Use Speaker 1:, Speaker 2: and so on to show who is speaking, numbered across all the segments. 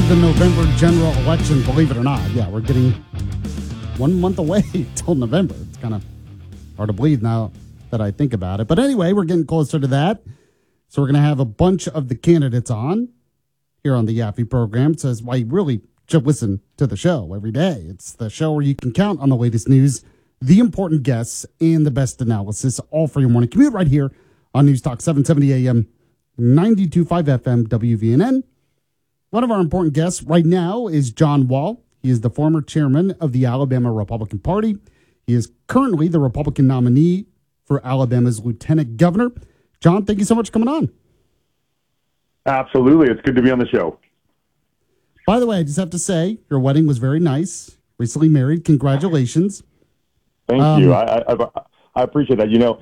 Speaker 1: the November general election, believe it or not. Yeah, we're getting 1 month away till November. It's kind of hard to believe now that I think about it. But anyway, we're getting closer to that. So we're going to have a bunch of the candidates on here on the Yaffe program. It says why you really should listen to the show every day. It's the show where you can count on the latest news, the important guests, and the best analysis, all for your morning commute right here on News Talk 770 AM, 92.5 FM, WVNN. One of our important guests right now is John Wall. He is the former chairman of the Alabama Republican Party. He is currently the Republican nominee for Alabama's lieutenant governor. John, thank you so much for coming on.
Speaker 2: Absolutely. It's good to be on the show.
Speaker 1: By the way, I just have to say, your wedding was very nice. Recently married. Congratulations.
Speaker 2: Thank you. I appreciate that. You know,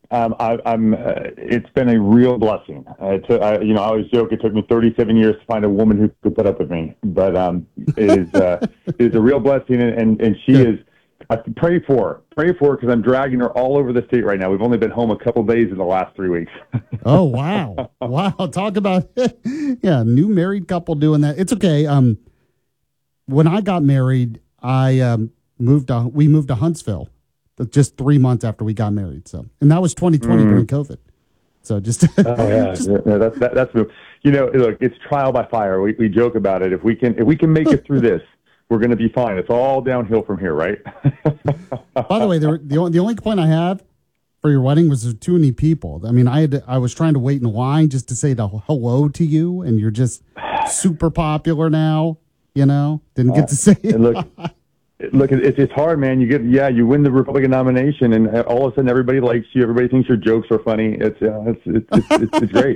Speaker 2: it's been a real blessing. I always joke it took me 37 years to find a woman who could put up with me, but it is a real blessing, and she is. I pray for her because I'm dragging her all over the state right now. We've only been home a couple days in the last 3 weeks.
Speaker 1: Oh wow, wow! Talk about new married couple doing that. It's okay. When I got married, we moved to Huntsville just 3 months after we got married. So, and that was 2020 during COVID. So just
Speaker 2: that's you know, look, it's trial by fire. We joke about it. If we can make it through this, we're going to be fine. It's all downhill from here, right?
Speaker 1: By the way, the only complaint I have for your wedding was there's too many people. I mean, I was trying to wait in line just to say hello to you, and you're just super popular now. You know, didn't get to say it.
Speaker 2: Look, it's hard, man. You win the Republican nomination, and all of a sudden everybody likes you. Everybody thinks your jokes are funny. It's great.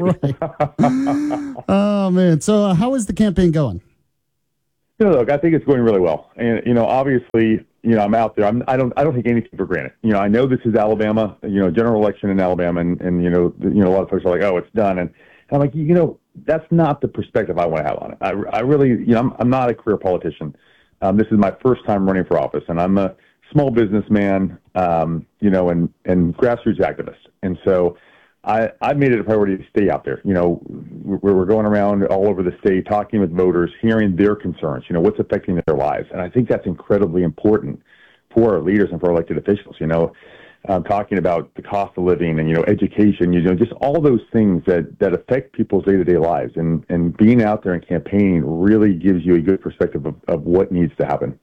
Speaker 1: Oh man! So how is the campaign going?
Speaker 2: You know, look, I think it's going really well, and you know, obviously, you know, I'm out there. I don't take anything for granted. You know, I know this is Alabama. You know, general election in Alabama, and you know, a lot of folks are like, oh, it's done, and I'm like, you know, that's not the perspective I want to have on it. I really, you know, I'm not a career politician. This is my first time running for office, and I'm a small businessman, you know, and grassroots activist. And so I made it a priority to stay out there. You know, we're going around all over the state, talking with voters, hearing their concerns, you know, what's affecting their lives. And I think that's incredibly important for our leaders and for our elected officials, you know, talking about the cost of living and, you know, education, you know, just all those things that affect people's day-to-day lives. And being out there and campaigning really gives you a good perspective of what needs to happen.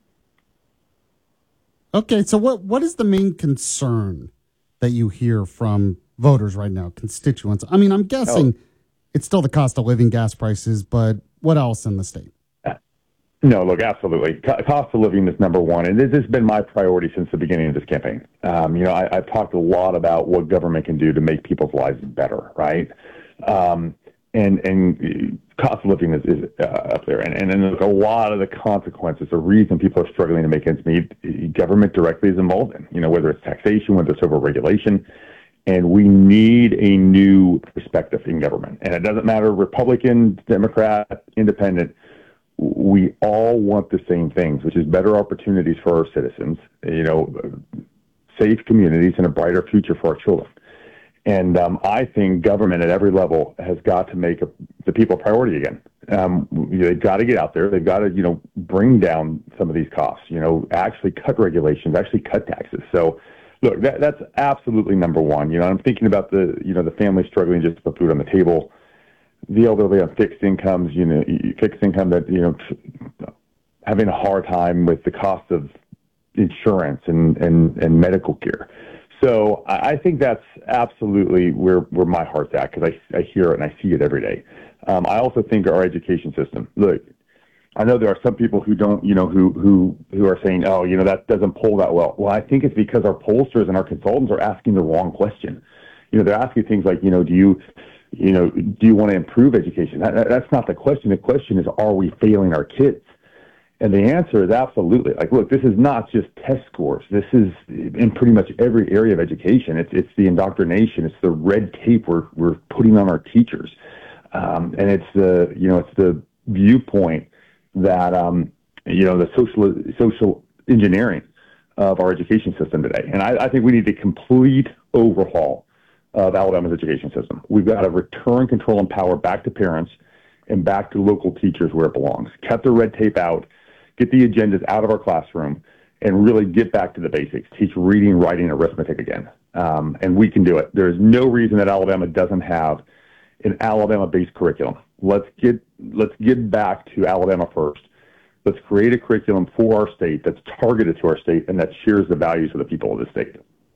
Speaker 1: Okay, so what is the main concern that you hear from voters right now, constituents? I mean, I'm guessing it's still the cost of living, gas prices, but what else in the state?
Speaker 2: No, look, absolutely. Cost of living is number one, and this has been my priority since the beginning of this campaign. You know, I've talked a lot about what government can do to make people's lives better, right? And cost of living is up there, and look, a lot of the consequences, the reason people are struggling to make ends meet, government directly is involved in. You know, whether it's taxation, whether it's overregulation. And we need a new perspective in government. And it doesn't matter, Republican, Democrat, Independent, we all want the same things, which is better opportunities for our citizens, you know, safe communities and a brighter future for our children. And I think government at every level has got to make the people a priority again. They've got to get out there. They've got to, you know, bring down some of these costs, you know, actually cut regulations, actually cut taxes. So, look, that's absolutely number one. You know, I'm thinking about the family struggling just to put food on the table, the elderly on fixed incomes, you know, fixed income that, you know, having a hard time with the cost of insurance and medical care. So I think that's absolutely where my heart's at, because I hear it and I see it every day. I also think our education system. Look, I know there are some people who don't, you know, who are saying, oh, you know, that doesn't poll that well. Well, I think it's because our pollsters and our consultants are asking the wrong question. You know, they're asking things like, you know, do you want to improve education? That's not the question. The question is, are we failing our kids? And the answer is absolutely. Like, look, this is not just test scores. This is in pretty much every area of education. It's the indoctrination. It's the red tape we're putting on our teachers, and it's the viewpoint that the social engineering of our education system today. And I think we need a complete overhaul of Alabama's education system. We've got to return control and power back to parents and back to local teachers where it belongs. Cut the red tape out, get the agendas out of our classroom, and really get back to the basics. Teach reading, writing, arithmetic again. And we can do it. There's no reason that Alabama doesn't have an Alabama-based curriculum. Let's get back to Alabama first. Let's create a curriculum for our state that's targeted to our state and that shares the values of the people of the state.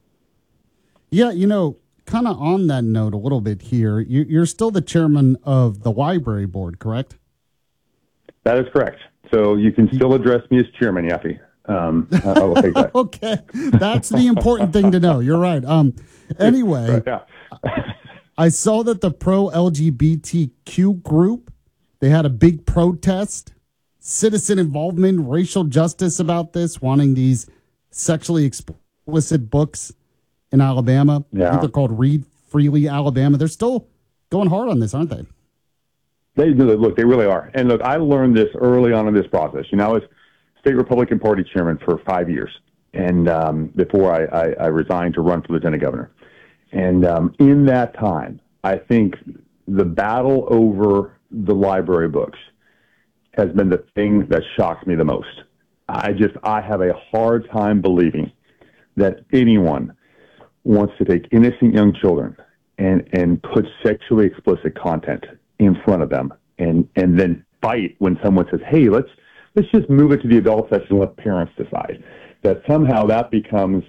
Speaker 1: Yeah, kind of on that note a little bit here, you're still the chairman of the library board, correct?
Speaker 2: That is correct. So you can still address me as chairman, Yaffe. I will take that.
Speaker 1: Okay, that's the important thing to know. You're right. Anyway,
Speaker 2: yeah.
Speaker 1: I saw that the pro-LGBTQ group, they had a big protest, citizen involvement, racial justice about this, wanting these sexually explicit books in Alabama.
Speaker 2: Yeah.
Speaker 1: I think they're called Read Freely Alabama. They're still going hard on this, aren't they?
Speaker 2: They do. Look, they really are. And look, I learned this early on in this process. I was state Republican Party chairman for 5 years, and before I resigned to run for lieutenant governor. And in that time, I think the battle over the library books has been the thing that shocks me the most. I have a hard time believing that anyone wants to take innocent young children and put sexually explicit content in front of them and then fight when someone says, hey, let's just move it to the adult section and let parents decide. That somehow that becomes,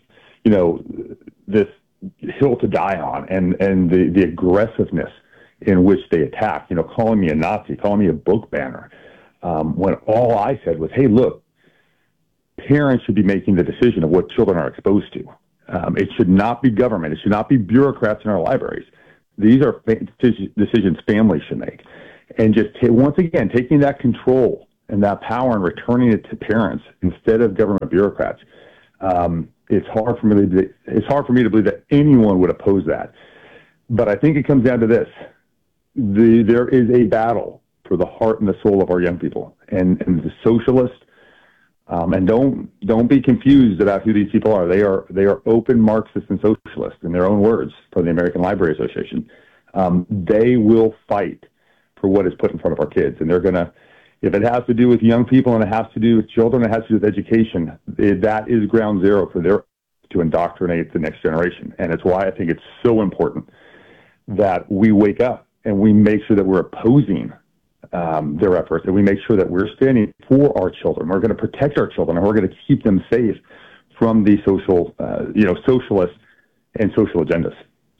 Speaker 2: this hill to die on, and the aggressiveness in which they attack, calling me a Nazi, calling me a book banner, when all I said was, hey, look, parents should be making the decision of what children are exposed to. It should not be government. It should not be bureaucrats in our libraries. These are decisions families should make. And just once again, taking that control and that power and returning it to parents instead of government bureaucrats. It's hard for me to believe that anyone would oppose that. But I think it comes down to this. There is a battle for the heart and the soul of our young people. And the socialists, and don't be confused about who these people are. They are open Marxists and socialists in their own words from the American Library Association. They will fight for what is put in front of our kids. And they're going to, if it has to do with young people and it has to do with children, it has to do with education, that is ground zero for to indoctrinate the next generation. And it's why I think it's so important that we wake up and we make sure that we're opposing their efforts, and we make sure that we're standing for our children. We're going to protect our children, and we're going to keep them safe from the socialist and social agendas.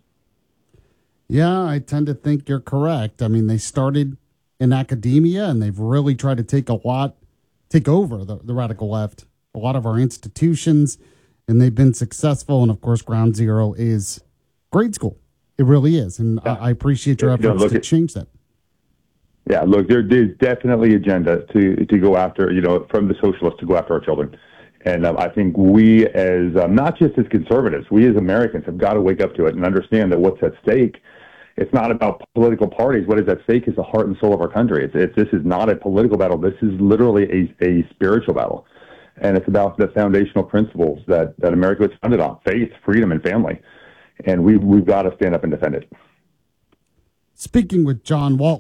Speaker 1: Yeah, I tend to think you're correct. I mean, they started in academia, and they've really tried to take over the radical left, a lot of our institutions, and they've been successful. And of course, ground zero is grade school. It really is, and yeah. I appreciate your efforts to change that.
Speaker 2: Yeah, look, there's definitely agenda to go after, from the socialists to go after our children. And I think we as, not just as conservatives, we as Americans have got to wake up to it and understand that what's at stake, it's not about political parties. What is at stake is the heart and soul of our country. This is not a political battle. This is literally a spiritual battle. And it's about the foundational principles that America was founded on: faith, freedom, and family. And we've got to stand up and defend it.
Speaker 1: Speaking with John Wall,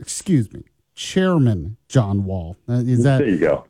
Speaker 1: Chairman John Wall. Is that
Speaker 2: there? You go.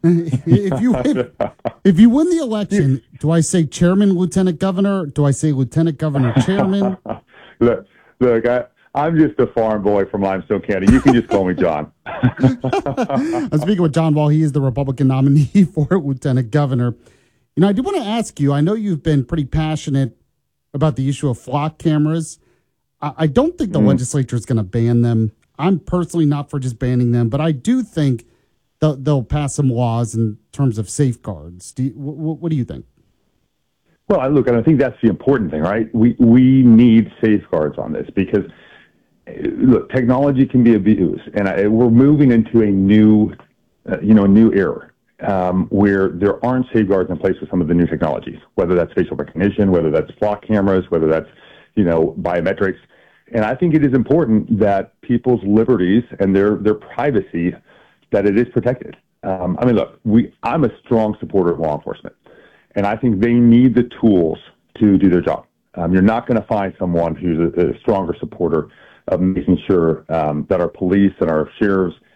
Speaker 1: if you win the election, do I say Chairman, Lieutenant Governor? Do I say Lieutenant Governor, Chairman?
Speaker 2: look, I'm just a farm boy from Limestone County. You can just call me John.
Speaker 1: I'm speaking with John Wall. He is the Republican nominee for Lieutenant Governor. I do want to ask you. I know you've been pretty passionate about the issue of flock cameras. I don't think the legislature is going to ban them. I'm personally not for just banning them, but I do think they'll pass some laws in terms of safeguards. What do you think?
Speaker 2: Well, I think that's the important thing, right? We need safeguards on this because, look, technology can be abused, and we're moving into a new era where there aren't safeguards in place with some of the new technologies, whether that's facial recognition, whether that's flock cameras, whether that's biometrics. And I think it is important that people's liberties and their privacy, that it is protected. Look, I'm a strong supporter of law enforcement, and I think they need the tools to do their job. You're not going to find someone who's a stronger supporter of making sure that our police and our sheriffs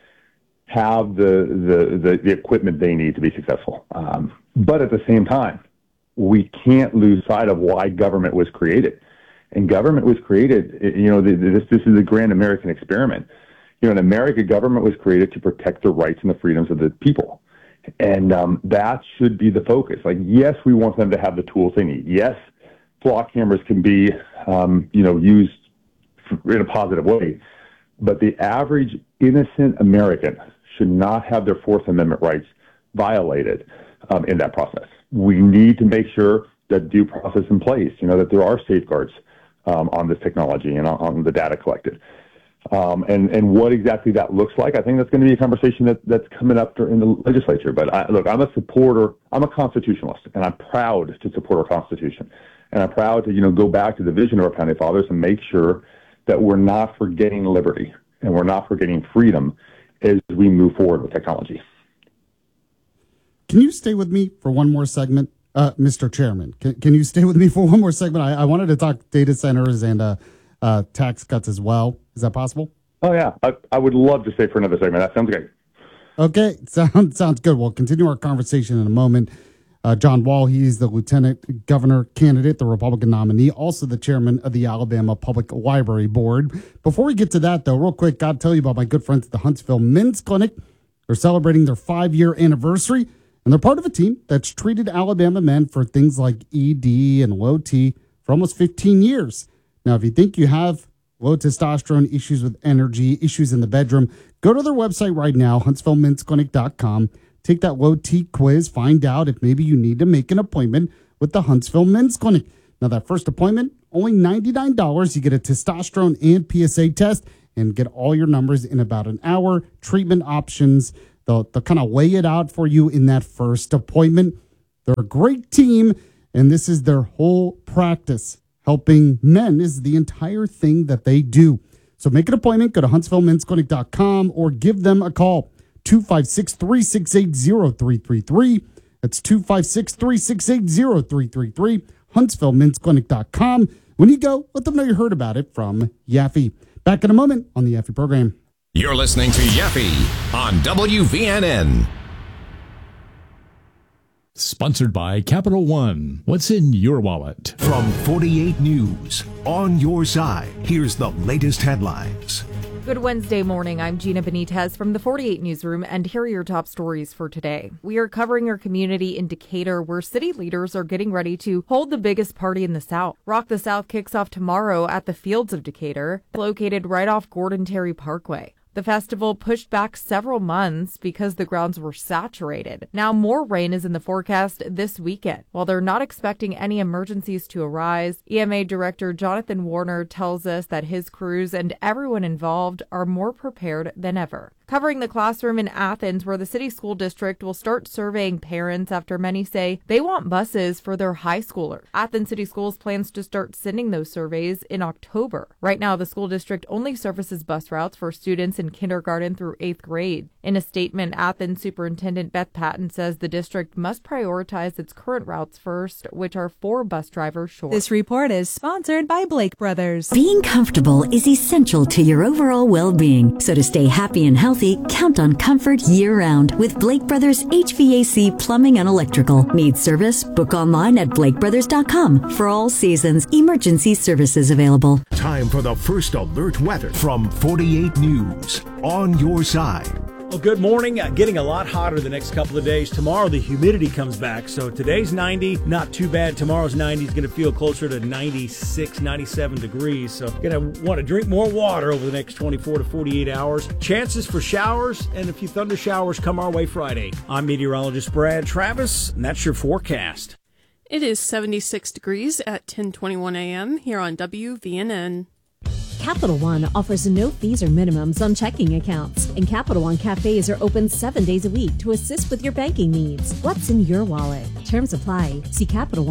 Speaker 2: have the equipment they need to be successful. But at the same time, we can't lose sight of why government was created. And government was created, this is the grand American experiment. In America, government was created to protect the rights and the freedoms of the people. And that should be the focus. Like, yes, we want them to have the tools they need. Yes, flock cameras can be, used in a positive way. But the average innocent American should not have their Fourth Amendment rights violated in that process. We need to make sure that due process in place, that there are safeguards on this technology and on the data collected. And what exactly that looks like, I think that's going to be a conversation that's coming up in the legislature. But I'm a supporter, I'm a constitutionalist, and I'm proud to support our Constitution. And I'm proud to, go back to the vision of our founding fathers and make sure that we're not forgetting liberty and we're not forgetting freedom as we move forward with technology.
Speaker 1: Can you stay with me for one more segment, Mr. Chairman? Can you stay with me for one more segment? I wanted to talk data centers and tax cuts as well. Is that possible?
Speaker 2: Oh, yeah. I would love to stay for another segment. That sounds great.
Speaker 1: Okay. Sounds good. We'll continue our conversation in a moment. John Wall, he's the lieutenant governor candidate, the Republican nominee, also the chairman of the Alabama Public Library Board. Before we get to that, though, real quick, got to tell you about my good friends at the Huntsville Men's Clinic. They're celebrating their 5-year anniversary, and they're part of a team that's treated Alabama men for things like ED and low T for almost 15 years. Now, if you think you have low testosterone, issues with energy, issues in the bedroom, go to their website right now, HuntsvilleMen'sClinic.com. Take that low T quiz, find out if maybe you need to make an appointment with the Huntsville Men's Clinic. Now, that first appointment, only $99. You get a testosterone and PSA test and get all your numbers in about an hour. Treatment options, they'll kind of lay it out for you in that first appointment. They're a great team, and this is their whole practice. Helping men is the entire thing that they do. So make an appointment, go to HuntsvilleMen'sClinic.com or give them a call. 256-368-0333. That's 256-368-0333. HuntsvilleMen'sClinic.com. When you go, let them know you heard about it from Yaffe. Back in a moment on the Yaffe program.
Speaker 3: You're listening to Yaffe on WVNN.
Speaker 4: Sponsored by Capital One. What's in your wallet?
Speaker 5: From 48 News, on your side, here's the latest headlines.
Speaker 6: Good Wednesday morning. I'm Gina Benitez from the 48 Newsroom, and here are your top stories for today. We are covering our community in Decatur, where city leaders are getting ready to hold the biggest party in the South. Rock the South kicks off tomorrow at the Fields of Decatur, located right off Gordon Terry Parkway. The festival pushed back several months because the grounds were saturated. Now more rain is in the forecast this weekend. While they're not expecting any emergencies to arise, EMA Director Jonathan Warner tells us that his crews and everyone involved are more prepared than ever. Covering the classroom in Athens, where the city school district will start surveying parents after many say they want buses for their high schoolers. Athens City Schools plans to start sending those surveys in October. Right now, the school district only services bus routes for students in kindergarten through 8th grade. In a statement, Athens Superintendent Beth Patton says the district must prioritize its current routes first, which are 4 bus drivers short.
Speaker 7: This report is sponsored by Blake Brothers.
Speaker 8: Being comfortable is essential to your overall well-being. So to stay happy and healthy, count on comfort year-round with Blake Brothers HVAC Plumbing and Electrical. Need service? Book online at BlakeBrothers.com. For all seasons, emergency services available.
Speaker 5: Time for the first alert weather from 48 News, on your side.
Speaker 9: Well, good morning. Getting a lot hotter the next couple of days. Tomorrow, the humidity comes back. So today's 90, not too bad. Tomorrow's 90 is going to feel closer to 96, 97 degrees. So going to want to drink more water over the next 24 to 48 hours. Chances for showers and a few thunder showers come our way Friday. I'm meteorologist Brad Travis, and that's your forecast.
Speaker 10: It is 76 degrees at 10:21 a.m. here on WVNN.
Speaker 11: Capital One offers no fees or minimums on checking accounts, and Capital One cafes are open 7 days a week to assist with your banking needs. What's in your wallet? Terms apply. See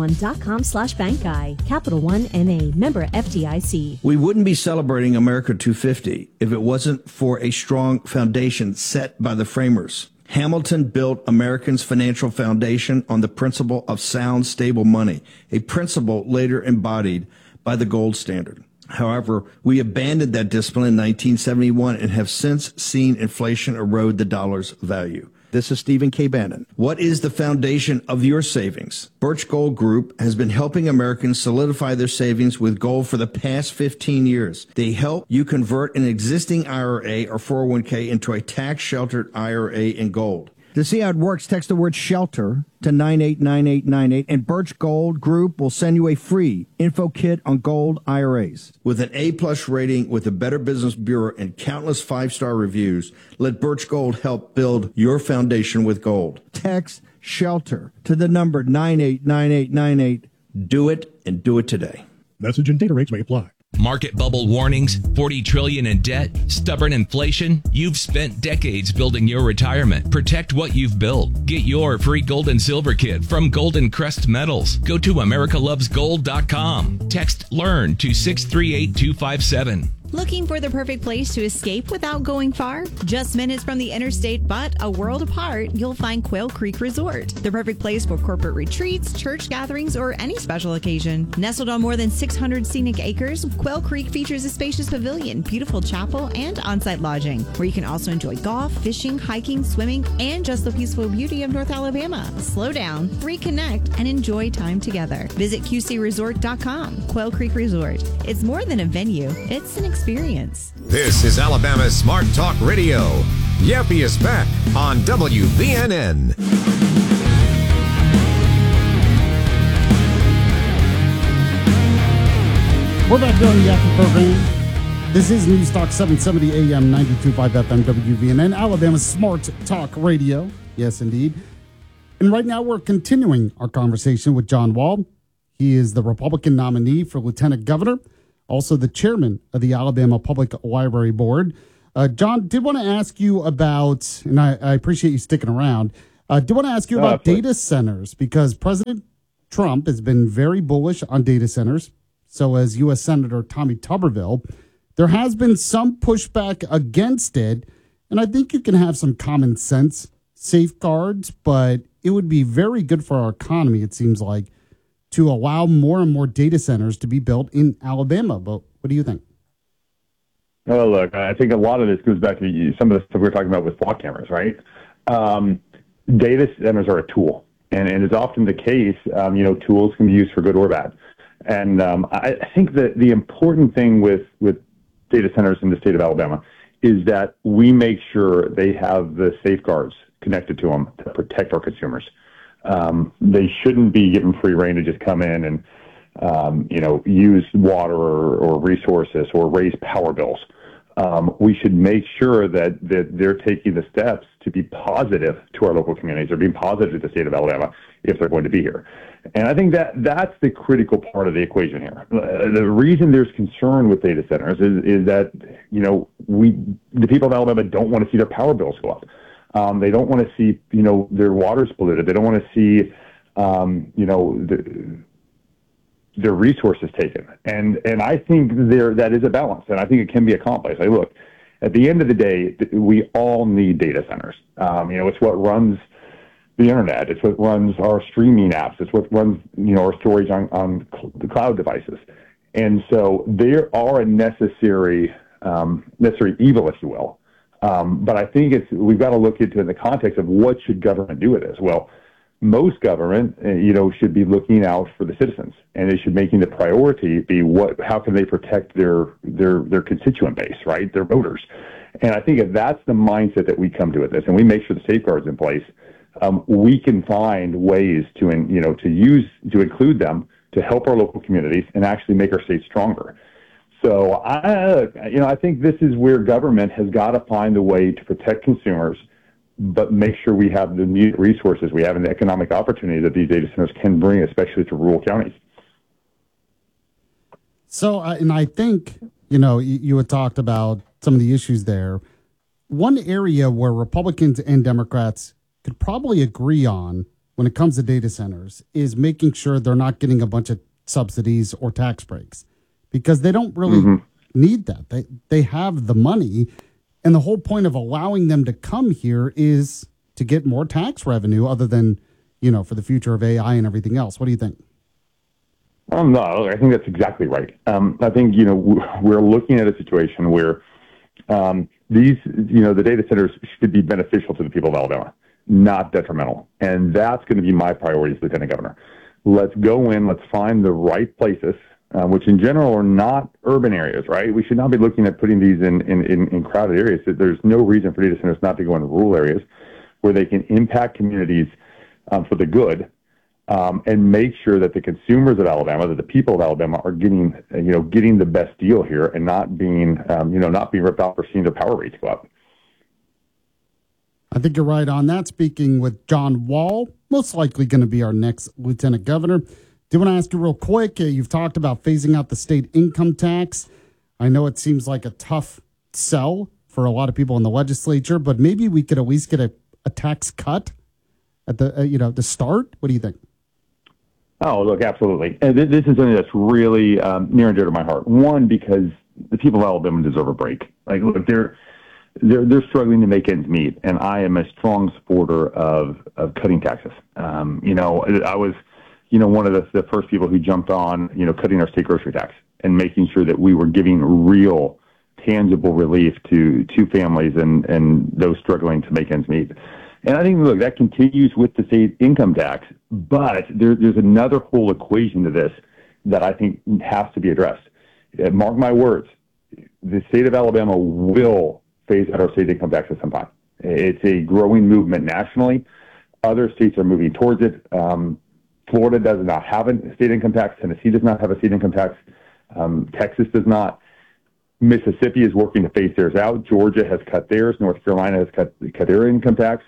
Speaker 11: CapitalOne.com/bankguy. Capital One N.A. Member FDIC.
Speaker 12: We wouldn't be celebrating America 250 if it wasn't for a strong foundation set by the framers. Hamilton built Americans' financial foundation on the principle of sound, stable money, a principle later embodied by the gold standard. However, we abandoned that discipline in 1971 and have since seen inflation erode the dollar's value. This is Stephen K. Bannon. What is the foundation of your savings? Birch Gold Group has been helping Americans solidify their savings with gold for the past 15 years. They help you convert an existing IRA or 401k into a tax-sheltered IRA in gold.
Speaker 13: To see how it works, text the word SHELTER to 989898, and Birch Gold Group will send you a free info kit on gold IRAs.
Speaker 12: With an A-plus rating with the Better Business Bureau and countless 5-star reviews, let Birch Gold help build your foundation with gold.
Speaker 13: Text SHELTER to the number 989898.
Speaker 12: Do it, and do it today.
Speaker 14: Message and data rates may apply.
Speaker 15: Market bubble warnings, 40 trillion in debt, stubborn inflation. You've spent decades building your retirement. Protect what you've built. Get your free gold and silver kit from Golden Crest Metals. Go to americalovesgold.com. Text LEARN to 638257.
Speaker 7: Looking for the perfect place to escape without going far? Just minutes from the interstate, but a world apart, you'll find Quail Creek Resort. The perfect place for corporate retreats, church gatherings, or any special occasion. Nestled on more than 600 scenic acres, Quail Creek features a spacious pavilion, beautiful chapel, and on-site lodging, where you can also enjoy golf, fishing, hiking, swimming, and just the peaceful beauty of North Alabama. Slow down, reconnect, and enjoy time together. Visit QCResort.com. Quail Creek Resort. It's more than a venue, it's an experience.
Speaker 3: This is Alabama's Smart Talk Radio. Yappy is back on WVNN.
Speaker 1: We're back here on the Yappy program. This is News Talk 770 AM 92.5 FM WVNN, Alabama's Smart Talk Radio. Yes, indeed. And right now we're continuing our conversation with John Wall. He is the Republican nominee for Lieutenant Governor, also the chairman of the Alabama Public Library Board. John, did want to ask you about, and I appreciate you sticking around, did want to ask you about data centers, because President Trump has been very bullish on data centers. So has U.S. Senator Tommy Tuberville. There has been some pushback against it, and I think you can have some common sense safeguards, but it would be very good for our economy, it seems like, to allow more and more data centers to be built in Alabama. But what do you think?
Speaker 2: Well, look, I think a lot of this goes back to some of the stuff we were talking about with flock cameras, right? Data centers are a tool, and it's often the case, tools can be used for good or bad. And I think that the important thing with data centers in the state of Alabama is that we make sure they have the safeguards connected to them to protect our consumers. They shouldn't be given free rein to just come in and, use water or resources or raise power bills. We should make sure that they're taking the steps to be positive to our local communities or being positive to the state of Alabama if they're going to be here. And I think that's the critical part of the equation here. The reason there's concern with data centers is that, the people of Alabama don't want to see their power bills go up. They don't want to see, their water's polluted. They don't want to see, their resources taken. And I think that is a balance, and I think it can be accomplished. Look, at the end of the day, we all need data centers. It's what runs the internet. It's what runs our streaming apps. It's what runs, our storage on the cloud devices. And so there are a necessary evil, if you will. But I think we've got to look into it in the context of what should government do with this. Well, most government, should be looking out for the citizens, and they should making the priority be how can they protect their constituent base, right? Their voters. And I think if that's the mindset that we come to with this, and we make sure the safeguards in place, we can find ways to include them to help our local communities and actually make our state stronger. So I think this is where government has got to find a way to protect consumers, but make sure we have the needed resources we have and the economic opportunity that these data centers can bring, especially to rural counties.
Speaker 1: So, and I think, you had talked about some of the issues there. One area where Republicans and Democrats could probably agree on when it comes to data centers is making sure they're not getting a bunch of subsidies or tax breaks, because they don't really need that. They have the money. And the whole point of allowing them to come here is to get more tax revenue other than, for the future of AI and everything else. What do you think?
Speaker 2: No, I think that's exactly right. I think, we're looking at a situation where the data centers should be beneficial to the people of Alabama, not detrimental. And that's going to be my priority as Lieutenant Governor. Let's go in, let's find the right places, which in general are not urban areas, right? We should not be looking at putting these in crowded areas. There's no reason for data centers not to go into rural areas where they can impact communities for the good. And make sure that the consumers of Alabama, that the people of Alabama are getting the best deal here and not being ripped off or seeing their power rates go up.
Speaker 1: I think you're right on that. Speaking with John Wall, most likely going to be our next Lieutenant Governor. Do want to ask you real quick, you've talked about phasing out the state income tax. I know it seems like a tough sell for a lot of people in the legislature, but maybe we could at least get a tax cut at the to start. What do you think?
Speaker 2: Oh, look, absolutely. And this is something that's really near and dear to my heart. One, because the people of Alabama deserve a break. Like, look, they're struggling to make ends meet, and I am a strong supporter of cutting taxes. I was, one of the first people who jumped on, cutting our state grocery tax and making sure that we were giving real, tangible relief to families and those struggling to make ends meet. And I think, look, that continues with the state income tax, but there's another whole equation to this that I think has to be addressed. Mark my words, the state of Alabama will phase out our state income tax at some time. It's a growing movement nationally. Other states are moving towards it. Florida does not have a state income tax. Tennessee does not have a state income tax. Texas does not. Mississippi is working to phase theirs out. Georgia has cut theirs. North Carolina has cut their income tax.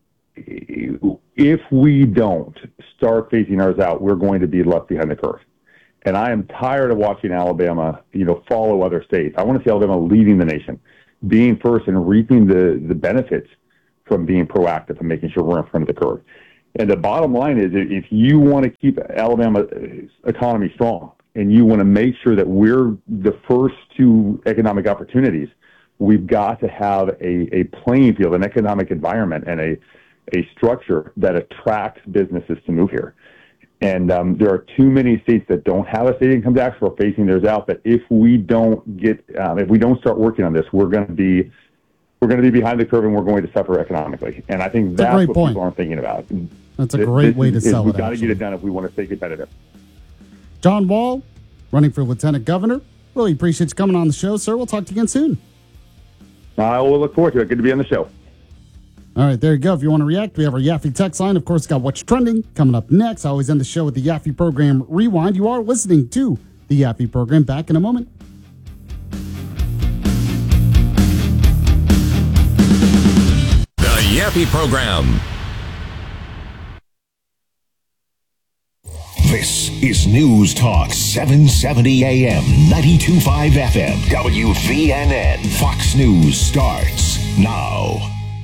Speaker 2: If we don't start phasing ours out, we're going to be left behind the curve. And I am tired of watching Alabama, follow other states. I want to see Alabama leading the nation, being first and reaping the benefits from being proactive and making sure we're in front of the curve. And the bottom line is, if you want to keep Alabama's economy strong and you want to make sure that we're the first to economic opportunities, we've got to have a playing field, an economic environment, and a structure that attracts businesses to move here. And there are too many states that don't have a state income tax. We're phasing theirs out. But if we don't start working on this, we're going to be behind the curve and we're going to suffer economically. And I think that's what people aren't thinking about.
Speaker 1: That's a great way to sell it.
Speaker 2: We've got to get it done if we want to stay competitive.
Speaker 1: John Wall, running for Lieutenant Governor. Really appreciate you coming on the show, sir. We'll talk to you again soon.
Speaker 2: I will look forward to it. Good to be on the show.
Speaker 1: All right, there you go. If you want to react, we have our Yaffe text line. Of course, got What's Trending coming up next. I always end the show with the Yaffe program Rewind. You are listening to the Yaffe program. Back in a moment.
Speaker 3: The Yaffe program.
Speaker 5: This is News Talk 770 AM, 92.5 FM, WVNN. Fox News starts now.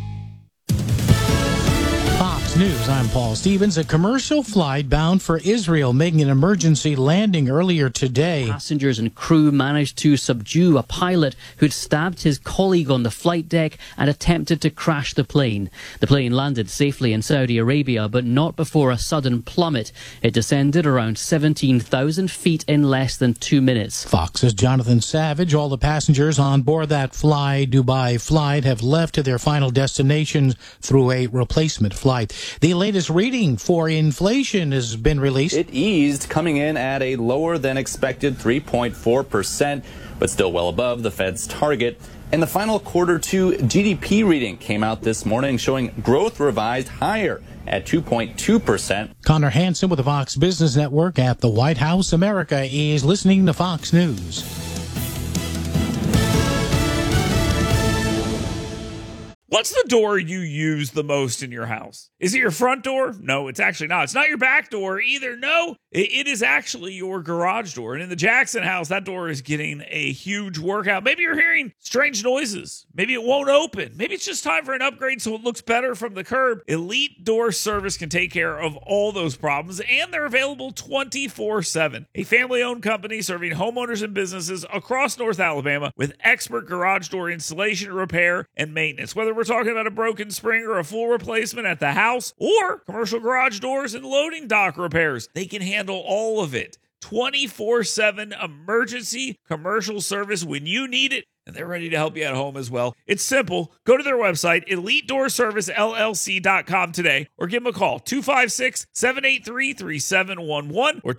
Speaker 16: Fox News, I'm Paul Stevens. A commercial flight bound for Israel making an emergency landing earlier today.
Speaker 17: Passengers and crew managed to subdue a pilot who'd stabbed his colleague on the flight deck and attempted to crash the plane. The plane landed safely in Saudi Arabia, but not before a sudden plummet. It descended around 17,000 feet in less than 2 minutes.
Speaker 16: Fox's Jonathan Savage. All the passengers on board that Fly Dubai flight have left to their final destinations through a replacement flight. The latest reading for inflation has been released.
Speaker 18: It eased, coming in at a lower than expected 3.4%, but still well above the Fed's target. And the final quarter 2 GDP reading came out this morning, showing growth revised higher at 2.2%.
Speaker 16: Connor Hansen with the Fox Business Network at the White House. America is listening to Fox News.
Speaker 19: What's the door you use the most in your house? Is it your front door? No, it's actually not. It's not your back door either. No, it is actually your garage door. And in the Jackson house, that door is getting a huge workout. Maybe you're hearing strange noises. Maybe it won't open. Maybe it's just time for an upgrade so it looks better from the curb. Elite Door Service can take care of all those problems, and they're available 24/7. A family-owned company serving homeowners and businesses across North Alabama with expert garage door installation, repair, and maintenance. Whether we're talking about a broken spring or a full replacement at the house or commercial garage doors and loading dock repairs, they can handle all of it. 24/7 emergency commercial service when you need it, and they're ready to help you at home as well. It's simple. Go to their website, EliteDoorServiceLLC.com today, or give them a call, 256-783-3711 or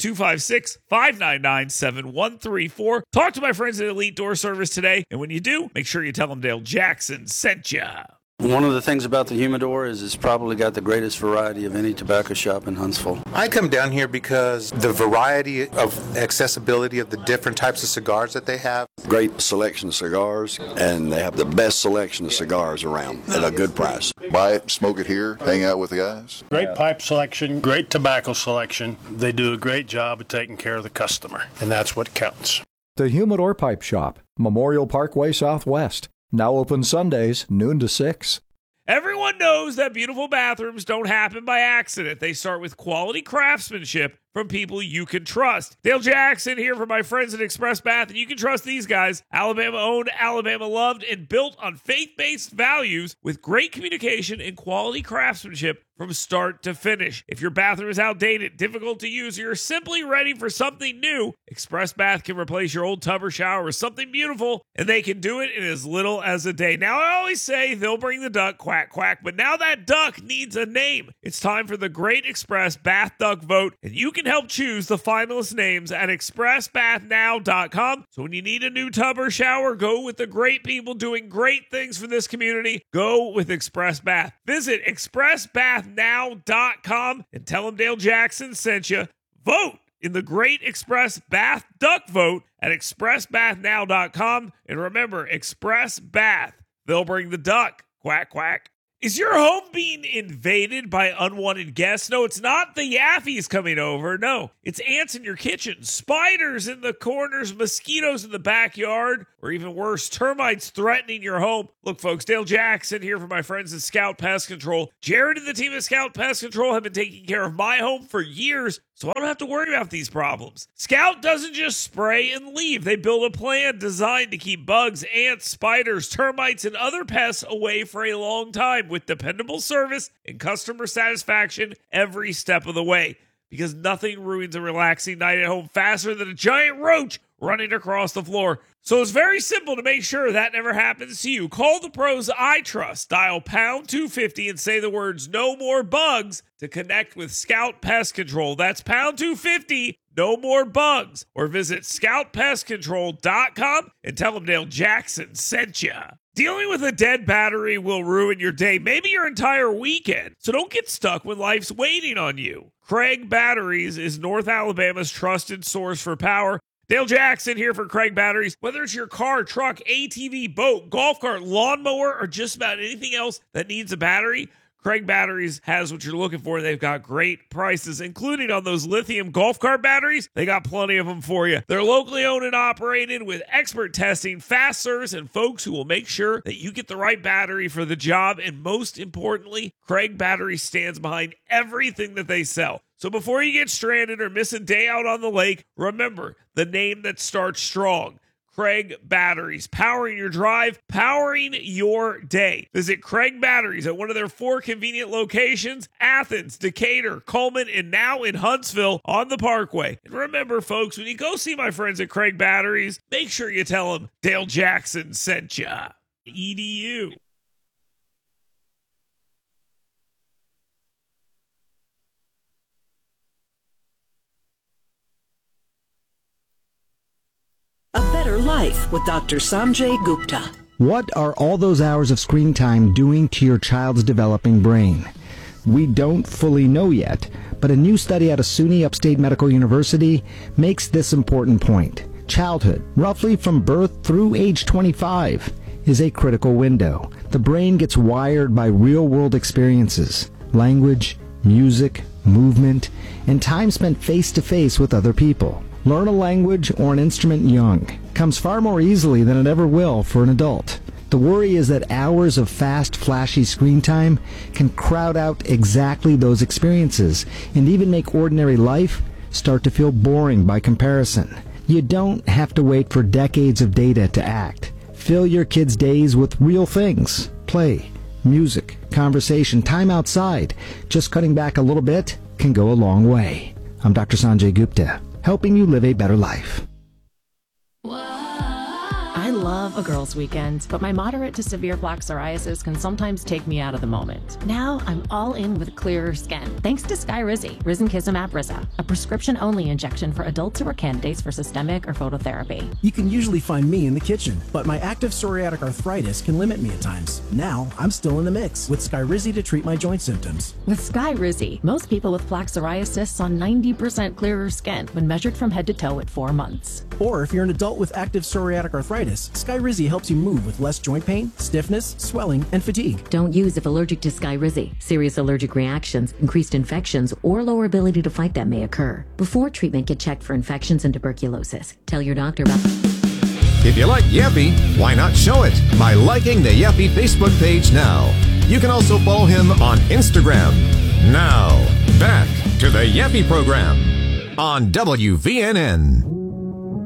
Speaker 19: 256-599-7134. Talk to my friends at Elite Door Service today, and when you do, make sure you tell them Dale Jackson sent ya.
Speaker 20: One of the things about the Humidor is it's probably got the greatest variety of any tobacco shop in Huntsville.
Speaker 21: I come down here because the variety of accessibility of the different types of cigars that they have.
Speaker 22: Great selection of cigars, and they have the best selection of cigars around at a good price. Buy it, smoke it here, hang out with the guys.
Speaker 23: Great pipe selection, great tobacco selection. They do a great job of taking care of the customer, and that's what counts.
Speaker 24: The Humidor Pipe Shop, Memorial Parkway Southwest. Now open Sundays, noon to 6.
Speaker 19: Everyone knows that beautiful bathrooms don't happen by accident. They start with quality craftsmanship from people you can trust. Dale Jackson here for my friends at Express Bath, and you can trust these guys. Alabama owned, Alabama loved, and built on faith-based values with great communication and quality craftsmanship from start to finish. If your bathroom is outdated, difficult to use, or you're simply ready for something new, Express Bath can replace your old tub or shower with something beautiful, and they can do it in as little as a day. Now, I always say they'll bring the duck, quack, quack, but now that duck needs a name. It's time for the Great Express Bath Duck Vote, and you can help choose the finalist names at expressbathnow.com. So when you need a new tub or shower, go with the great people doing great things for this community. Go with Express Bath. Visit expressbathnow.com and tell them Dale Jackson sent you. Vote in the Great Express Bath Duck Vote at expressbathnow.com. And remember, Express Bath, they'll bring the duck. Quack, quack. Is your home being invaded by unwanted guests? No, it's not the Yaffies coming over. No, it's ants in your kitchen, spiders in the corners, mosquitoes in the backyard, or even worse, termites threatening your home. Look, folks, Dale Jackson here for my friends at Scout Pest Control. Jared and the team at Scout Pest Control have been taking care of my home for years, so I don't have to worry about these problems. Scout doesn't just spray and leave. They build a plan designed to keep bugs, ants, spiders, termites, and other pests away for a long time with dependable service and customer satisfaction every step of the way. Because nothing ruins a relaxing night at home faster than a giant roach running across the floor. So it's very simple to make sure that never happens to you. Call the pros I trust. Dial pound 250 and say the words "no more bugs" to connect with Scout Pest Control. That's pound 250, no more bugs. Or visit scoutpestcontrol.com and tell them Dale Jackson sent you. Dealing with a dead battery will ruin your day, maybe your entire weekend. So don't get stuck when life's waiting on you. Craig Batteries is North Alabama's trusted source for power. Dale Jackson here for Craig Batteries. Whether it's your car, truck, ATV, boat, golf cart, lawnmower, or just about anything else that needs a battery, Craig Batteries has what you're looking for. They've got great prices, including on those lithium golf cart batteries. They got plenty of them for you. They're locally owned and operated with expert testing, fast service, and folks who will make sure that you get the right battery for the job. And most importantly, Craig Batteries stands behind everything that they sell. So before you get stranded or miss a day out on the lake, remember the name that starts strong. Craig Batteries, powering your drive, powering your day. Visit Craig Batteries at one of their 4 convenient locations, Athens, Decatur, Coleman, and now in Huntsville on the Parkway. And remember, folks, when you go see my friends at Craig Batteries, make sure you tell them Dale Jackson sent ya. EDU.
Speaker 25: A Better Life with Dr. Sanjay Gupta.
Speaker 26: What are all those hours of screen time doing to your child's developing brain? We don't fully know yet, but a new study out of SUNY Upstate Medical University makes this important point. Childhood, roughly from birth through age 25, is a critical window. The brain gets wired by real-world experiences, language, music, movement, and time spent face-to-face with other people. Learn a language or an instrument young comes far more easily than it ever will for an adult. The worry is that hours of fast, flashy screen time can crowd out exactly those experiences and even make ordinary life start to feel boring by comparison. You don't have to wait for decades of data to act. Fill your kids' days with real things. Play, music, conversation, time outside. Just cutting back a little bit can go a long way. I'm Dr. Sanjay Gupta, helping you live a better life.
Speaker 4: I love a girls' weekend, but my moderate to severe plaque psoriasis can sometimes take me out of the moment. Now I'm all in with clearer skin, thanks to Skyrizi, Risankizumab Riza, a prescription-only injection for adults who are candidates for systemic or phototherapy.
Speaker 6: You can usually find me in the kitchen, but my active psoriatic arthritis can limit me at times. Now I'm still in the mix with Skyrizi to treat my joint symptoms.
Speaker 4: With Skyrizi, most people with plaque psoriasis saw 90% clearer skin when measured from head to toe at 4 months.
Speaker 6: Or if you're an adult with active psoriatic arthritis, Skyrizi helps you move with less joint pain, stiffness, swelling, and fatigue.
Speaker 8: Don't use if allergic to Skyrizi. Serious allergic reactions, increased infections, or lower ability to fight them may occur. Before treatment, get checked for infections and tuberculosis. Tell your doctor about...
Speaker 3: If you like Yappy, why not show it by liking the Yappy Facebook page now? You can also follow him on Instagram. Now, back to the Yappy program on WVNN.